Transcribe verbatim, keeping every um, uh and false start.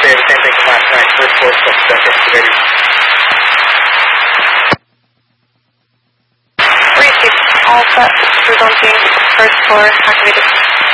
say the same thing from last night. First floor stuff stuck excavated. Receive all set. Presenting first floor activated.